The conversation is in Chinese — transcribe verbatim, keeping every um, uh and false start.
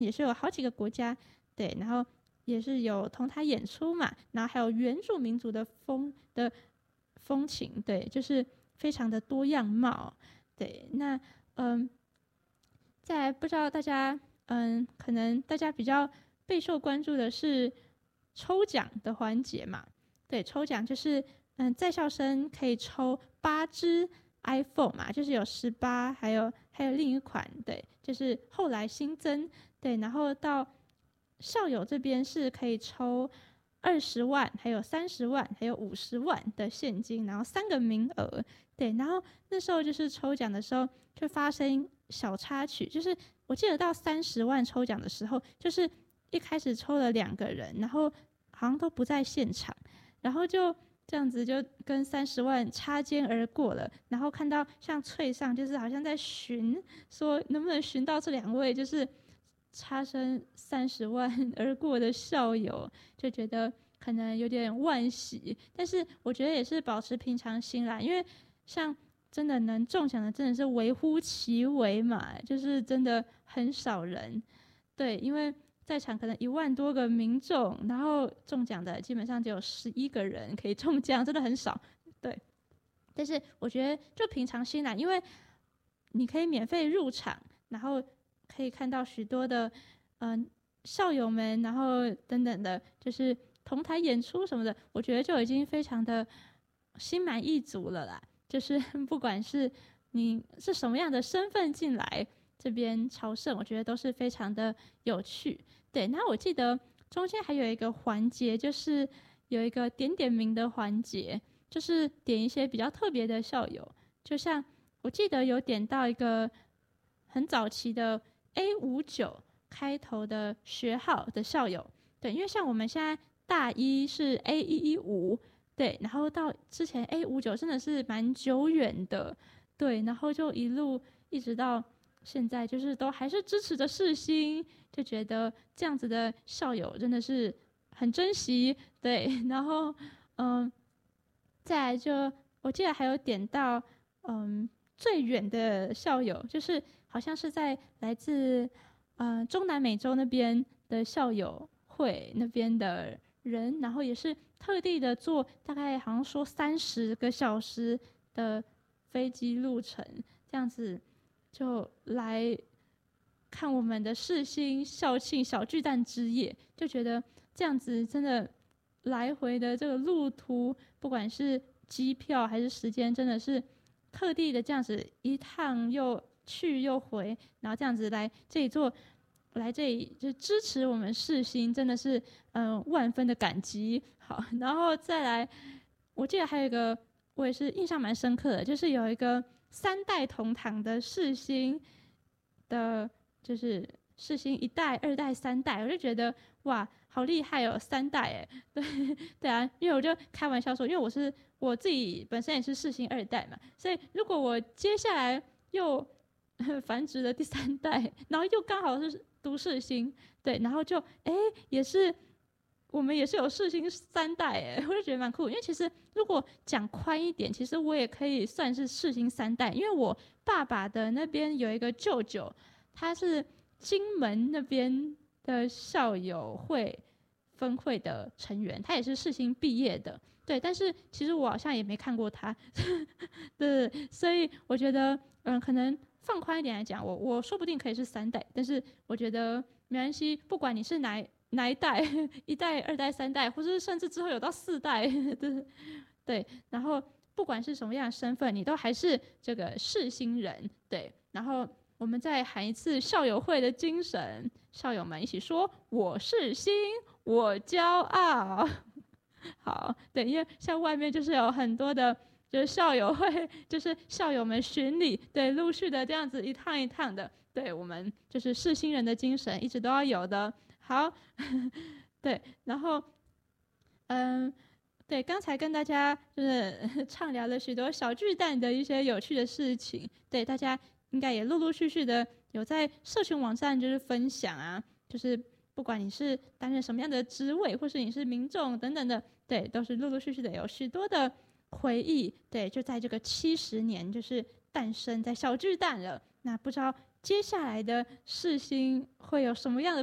也是有好几个国家，对，然后也是有同台演出嘛，然后还有原住民族的风的风情，对，就是非常的多样貌，对，那嗯，再来不知道大家嗯，可能大家比较备受关注的是抽奖的环节嘛，对，抽奖就是嗯，在校生可以抽八支 iPhone 嘛，就是有十八，还有还有另一款，对，就是后来新增，对，然后到校友这边是可以抽二十万，还有三十万，还有五十万的现金，然后三个名额，对，然后那时候就是抽奖的时候就发生小插曲，就是我记得到三十万抽奖的时候，就是一开始抽了两个人，然后好像都不在现场，然后就这样子就跟三十万擦肩而过了，然后看到像翠上就是好像在寻，说能不能寻到这两位就是擦身三十万而过的校友，就觉得可能有点惋惜，但是我觉得也是保持平常心啦，因为像真的能中奖的真的是微乎其微嘛，就是真的很少人，对，因为在场可能一万多个民众，然后中奖的基本上只有十一个人可以中奖，真的很少，对。但是我觉得就平常心啦，因为你可以免费入场，然后可以看到许多的嗯、呃、校友们，然后等等的，就是同台演出什么的，我觉得就已经非常的心满意足了啦。就是不管是你是什么样的身份进来这边朝圣，我觉得都是非常的有趣。对，那我记得中间还有一个环节，就是有一个点点名的环节，就是点一些比较特别的校友，就像我记得有点到一个很早期的 A 五九 开头的学号的校友，对，因为像我们现在大一是 A 一一五，对，然后到之前 A 五九真的是蛮久远的，对，然后就一路一直到现在，就是都还是支持着世新，就觉得这样子的校友真的是很珍惜，对，然后嗯，再来就我记得还有点到嗯最远的校友，就是好像是在来自呃中南美洲那边的校友会那边的人，然后也是特地的坐大概好像说三十个小时的飞机路程，这样子就来看我们的世新校庆小巨蛋之夜，就觉得这样子真的来回的这个路途，不管是机票还是时间，真的是特地的这样子一趟又去又回，然后这样子来这里做，来这里就支持我们世新，真的是嗯、呃、万分的感激。好，然后再来，我记得还有一个我也是印象蛮深刻的，就是有一个三代同堂的世新的，就是世新一代、二代、三代，我就觉得哇，好厉害哦，三代哎，对对啊，因为我就开玩笑说，因为我是我自己本身也是世新二代嘛，所以如果我接下来又繁殖了第三代，然后又刚好是读世新，对，然后就哎也是我们也是有世新三代哎，我就觉得蛮酷，因为其实如果讲宽一点，其实我也可以算是世新三代，因为我爸爸的那边有一个舅舅，他是金门那边的校友会分会的成员，他也是世新毕业的，对，但是其实我好像也没看过他，对，所以我觉得，嗯，可能放宽一点来讲，我我说不定可以是三代，但是我觉得没关系，不管你是哪哪一代，一代、二代、三代，或者甚至之后有到四代，对对，然后不管是什么样的身份，你都还是这个世新人，对，然后我们再喊一次校友会的精神，校友们一起说：我是新，我骄傲。好，对，因为像外面就是有很多的，就是校友会，就是校友们巡礼，对，陆续的这样子一趟一趟的，对我们就是世新人的精神一直都要有的。好，对，然后嗯，对，刚才跟大家就是畅聊了许多小巨蛋的一些有趣的事情，对，大家应该也陆陆续续的有在社群网站就是分享啊，就是不管你是担任什么样的职位，或是你是民众等等的，对，都是陆陆续续的有许多的回忆，对，就在这个七十年就是诞生在小巨蛋了。那不知道接下来的世新会有什么样的